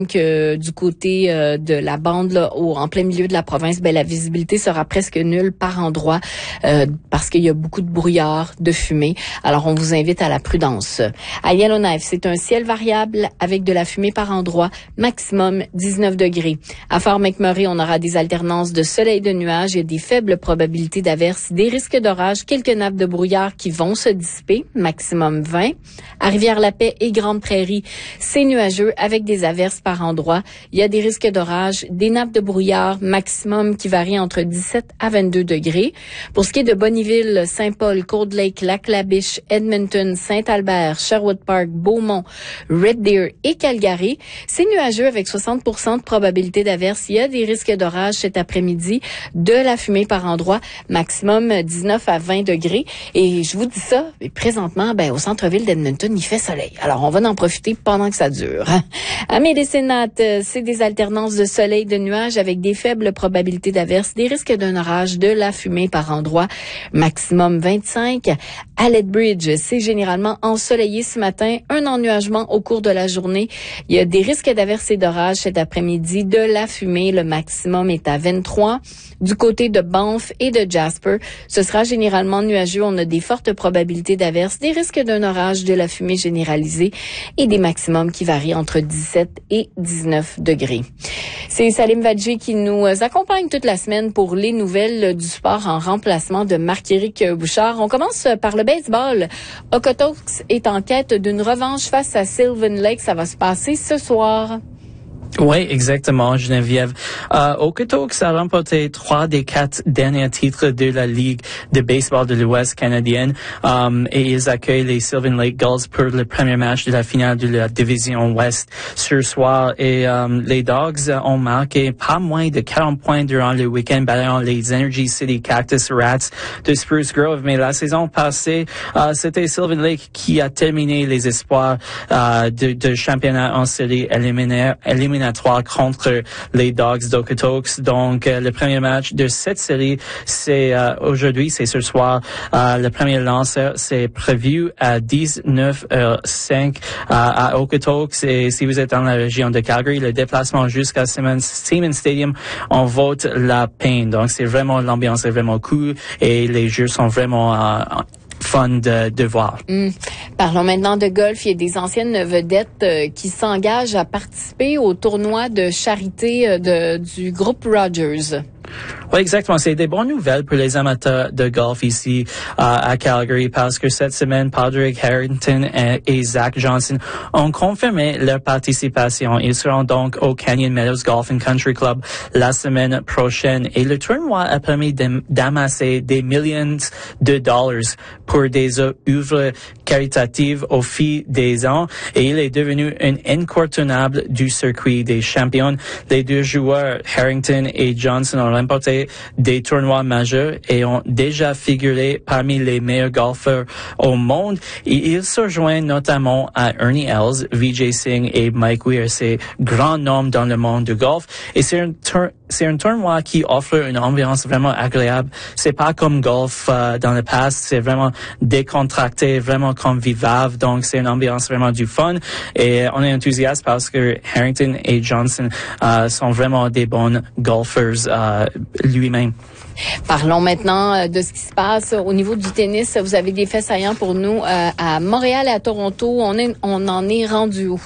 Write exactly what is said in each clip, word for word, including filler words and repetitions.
que du côté euh, de la bande là, au, en plein milieu de la province, ben la visibilité sera presque nulle par endroit euh, parce qu'il y a beaucoup de brouillard, de fumée. Alors on vous invite à la prudence. À Yellowknife, c'est un ciel variable avec de la fumée par endroit, maximum dix-neuf degrés. À Fort McMurray, on aura des alternances de soleil et de nuages et des faibles probabilités d'averses, des risques d'orage, quelques nappes de brouillard qui vont se dissiper, maximum vingt. À Rivière-la-Paix et Grande-Prairie, c'est nuageux avec des averses par endroit. Il y a des risques d'orage, des nappes de brouillard, maximum qui varient entre dix-sept à vingt-deux degrés. Pour ce qui est de Bonnyville, Saint-Paul, Cold Lake, Lac-La-Biche, Edmonton, Saint-Albert, Sherwood Park, Beaumont, Red Deer et Calgary, c'est nuageux avec soixante pour cent de probabilité d'averse. Il y a des risques d'orage cet après-midi, de la fumée par endroit, maximum dix-neuf à vingt degrés. Et je vous dis ça, présentement, ben, au centre-ville d'Edmonton, il fait soleil. Alors, on va en profiter pendant que ça dure. À Médecine Nat, c'est des alternances de soleil, de nuages avec des faibles probabilités d'averse, des risques d'un orage, de la fumée par endroit, maximum vingt-cinq. À Lethbridge, c'est généralement ensoleillé ce matin, un ennuagement au cours de la journée. Il y a des risques d'averse et d'orage cet après-midi, de la fumée, le maximum est à vingt-trois. Du côté de Banff et de Jasper, ce sera généralement nuageux, on a des fortes probabilités d'averse, des risques d'un orage, de la fumée généralisée et des maximums qui varient entre dix-sept et dix-neuf degrés. C'est Salim Vadji qui nous accompagne toute la semaine pour les nouvelles du sport en remplacement de Marc-Éric Bouchard. On commence par le baseball. Okotoks est en quête d'une revanche face à Sylvan Lake. Ça va se passer ce soir. Oui, exactement, Geneviève. Euh, Okotoks a remporté trois des quatre derniers titres de la Ligue de baseball de l'Ouest canadienne um, et ils accueillent les Sylvan Lake Gulls pour le premier match de la finale de la division Ouest ce soir. Et um, les Dogs ont marqué pas moins de quarante points durant le week-end, battant les Energy City Cactus Rats de Spruce Grove. Mais la saison passée, uh, c'était Sylvan Lake qui a terminé les espoirs uh, de, de championnat en série éliminaire, éliminaire contre les Dogs d'Okotoks. Donc, euh, le premier match de cette série, c'est euh, aujourd'hui, c'est ce soir. Euh, le premier lanceur, c'est prévu à dix-neuf heures cinq euh, à Okotoks. Et si vous êtes dans la région de Calgary, le déplacement jusqu'à Siemens Stadium en vaut la peine. Donc, c'est vraiment, l'ambiance est vraiment cool et les jeux sont vraiment euh, fun de, de voir. Mmh. Parlons maintenant de golf. Il y a des anciennes vedettes euh, qui s'engagent à participer au tournoi de charité euh, de, du groupe Rogers. Oui, exactement. C'est des bonnes nouvelles pour les amateurs de golf ici euh, à Calgary parce que cette semaine, Padraig Harrington et, et Zach Johnson ont confirmé leur participation. Ils seront donc au Canyon Meadows Golf and Country Club la semaine prochaine. Et le tournoi a permis d'amasser des millions de dollars pour des œuvres caritatives au fil des ans et il est devenu un incontournable du circuit des champions. Les deux joueurs, Harrington et Johnson, ont remporté des tournois majeurs et ont déjà figuré parmi les meilleurs golfeurs au monde. Et ils se rejoignent notamment à Ernie Els, Vijay Singh et Mike Weir, ces grands noms dans le monde du golf. Et c'est un, tour, c'est un tournoi qui offre une ambiance vraiment agréable. C'est pas comme golf euh, dans le passé, c'est vraiment décontracté, vraiment convivial. Donc c'est une ambiance vraiment du fun. Et on est enthousiaste parce que Harrington et Johnson euh, sont vraiment des bons golfers euh, lui-même. Parlons maintenant de ce qui se passe au niveau du tennis. Vous avez des faits saillants pour nous euh, à Montréal et à Toronto. On, est, on en est rendu où?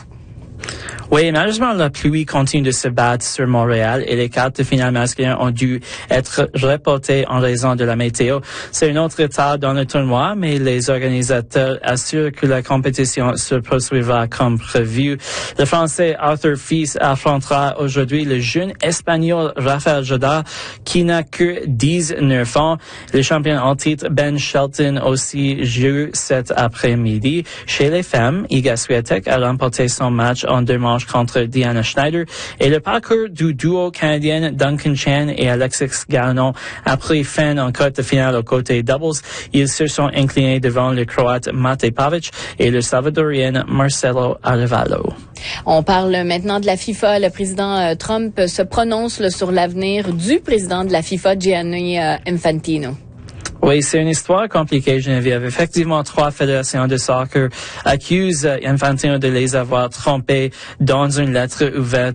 Oui, malheureusement, la pluie continue de se battre sur Montréal et les quarts de finale masculins ont dû être reportés en raison de la météo. C'est un autre retard dans le tournoi, mais les organisateurs assurent que la compétition se poursuivra comme prévu. Le Français Arthur Fils affrontera aujourd'hui le jeune Espagnol Rafael Jodar, qui n'a que dix-neuf ans. Le champion en titre Ben Shelton aussi joue cet après-midi. Chez les femmes, Iga Swiatek a remporté son match en deux manches contre Diana Schneider et le parcours du duo canadien Duncan Chan et Alexis Galanon a pris fin en quart de finale au côté doubles. Ils se sont inclinés devant le Croate Mate Pavic et le Salvadorien Marcelo Arevalo. On parle maintenant de la FIFA. Le président Trump se prononce là, sur l'avenir du président de la FIFA, Gianni Infantino. Oui, c'est une histoire compliquée, Geneviève. Effectivement, trois fédérations de soccer accusent Infantino de les avoir trompés dans une lettre ouverte